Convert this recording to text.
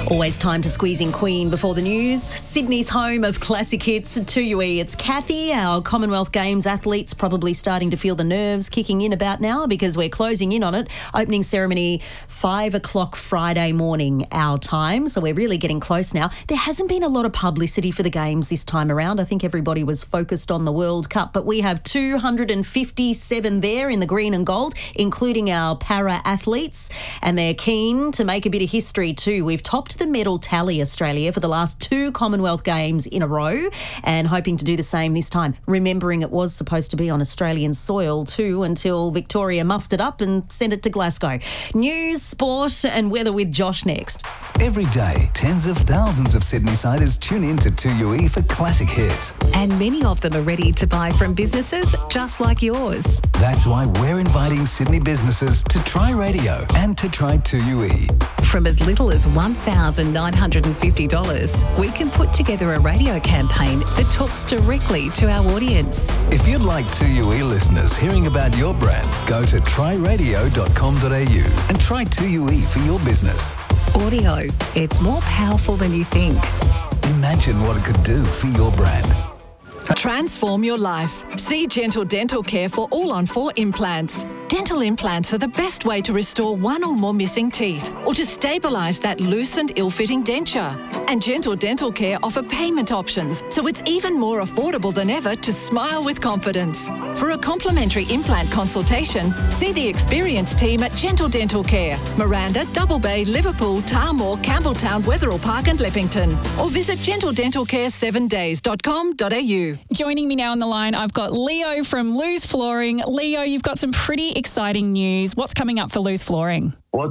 Always time to squeeze in Queen before the news. Sydney's home of classic hits, 2UE. It's Kathy, our Commonwealth Games athletes, probably starting to feel the nerves kicking in about now because we're closing in on it. Opening ceremony 5 o'clock Friday morning, our time. So we're really getting close now. There hasn't been a lot of publicity for the Games this time around. I think everybody was focused on the World Cup, but we have 257 there in the green and gold, including our para athletes, and they're keen to make a bit of history too. We've topped the medal tally, Australia, for the last 2 Commonwealth Games in a row, and hoping to do the same this time. Remembering it was supposed to be on Australian soil too until Victoria muffed it up and sent it to Glasgow. News, sport and weather with Josh next. Every day, tens of thousands of Sydney-siders tune in to 2UE for classic hits. And many of them are ready to buy from businesses just like yours. That's why we're inviting Sydney businesses to try radio and to try 2UE. From as little as $1,950, we can put together a radio campaign that talks directly to our audience. If you'd like 2UE listeners hearing about your brand, go to tryradio.com.au and try 2UE for your business. Audio, it's more powerful than you think. Imagine what it could do for your brand. Transform your life. See Gentle Dental Care for all-on-4 implants. Dental implants are the best way to restore one or more missing teeth or to stabilise that loose and ill-fitting denture. And Gentle Dental Care offer payment options, so it's even more affordable than ever to smile with confidence. For a complimentary implant consultation, see the experienced team at Gentle Dental Care, Miranda, Double Bay, Liverpool, Tarmore, Campbelltown, Wetherill Park and Leppington. Or visit gentledentalcare7days.com.au. Joining me now on the line, I've got Leo from Loose Flooring. Leo, you've got some pretty exciting news. What's coming up for Loose Flooring?